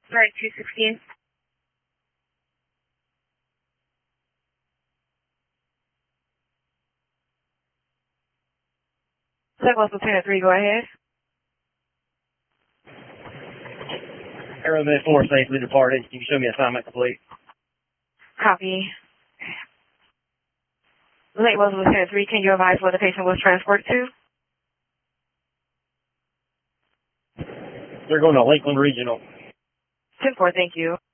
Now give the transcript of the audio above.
Flight 216. Southwest Lieutenant 3, go ahead. Aeromet 4 safely departed. You can show me assignment complete. Copy. Southwest Lieutenant 3, can you advise where the patient was transported to? They're going to Lakeland Regional. 10-4, thank you.